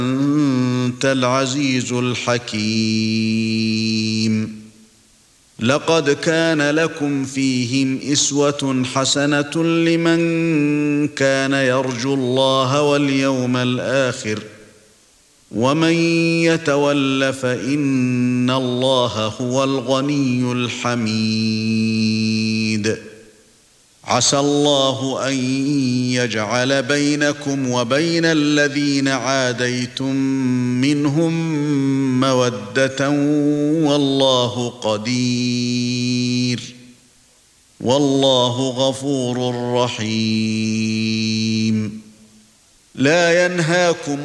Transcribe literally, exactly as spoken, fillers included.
أنت العزيز الحكيم. لقد كان لكم فيهم أسوة حسنة لمن كان يرجو الله واليوم الآخر ومن يتول فإن الله هو الغني الحميد. عسى الله أن يجعل بينكم وبين الذين عاديتم منهم مودة والله قدير والله غفور رحيم. لا ينهاكم